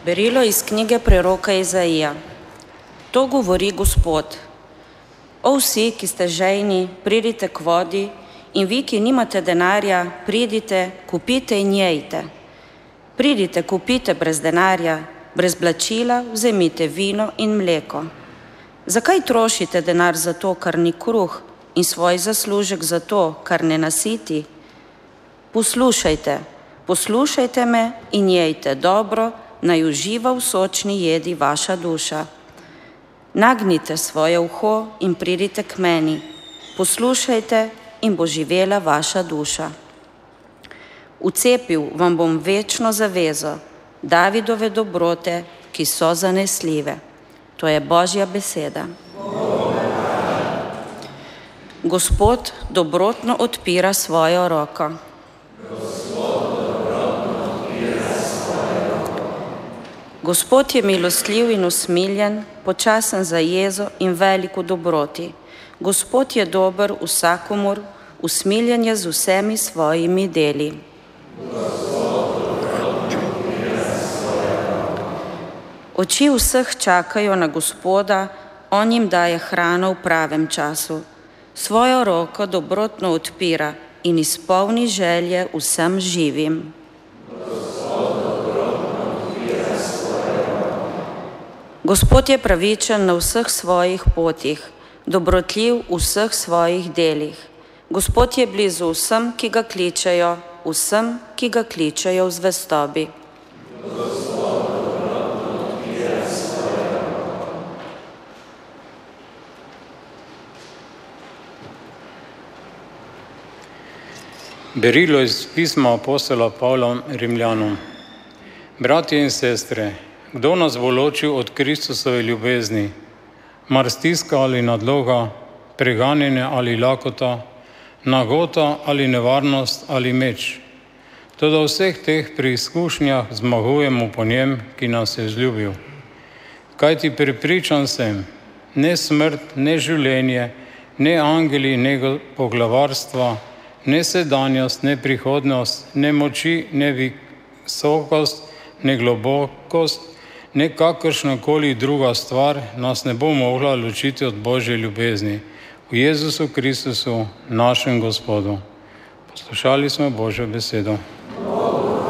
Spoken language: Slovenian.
Berilo iz knjige preroka Izaija. To govori Gospod. O vsi, ki ste žejni, pridite k vodi, in vi, ki nimate denarja, pridite, kupite in jejte. Pridite, kupite brez denarja, brez plačila, vzemite vino in mleko. Zakaj trošite denar za to, kar ni kruh, in svoj zaslužek za to, kar ne nasiti? Poslušajte me in jejte dobro, naj uživa v sočni jedi vaša duša. Nagnite svoje uho in pridite k meni. Poslušajte in bo živela vaša duša. Vcepil vam bom večno zavezo, Davidove dobrote, ki so zanesljive. To je Božja beseda. Gospod dobrotno odpira svojo roko. Gospod je milostljiv in usmiljen, počasen za jezo in velik v dobroti. Gospod je dober vsakomur, usmiljen je z vsemi svojimi deli. Oči vseh čakajo na Gospoda, on jim daje hrano v pravem času. Svojo roko dobrotno odpira in izpolni želje vsem živim. Gospod je pravičen na vseh svojih potih, dobrotljiv v vseh svojih delih. Gospod je blizu vsem, ki ga kličejo, vsem, ki ga kličejo v zvestobi. Berilo iz pisma apostola Pavla Rimljanom. Bratje in sestre, kdo nas bo ločil od Kristusove ljubezni? Mar stiska ali nadloga, preganjanje ali lakota, nagota ali nevarnost ali meč? Toda v vseh teh preizkušnjah zmagujemo po njem, ki nas je vzljubil. Kajti prepričan sem, ne smrt, ne življenje, ne angeli, ne poglavarstva, ne sedanjost, ne prihodnost, ne moči, ne visokost, ne globokost, ne kakršnakoli druga stvar nas ne bo mogla ločiti od Božje ljubezni v Jezusu Kristusu, našem Gospodu. Poslušali smo Božjo besedo.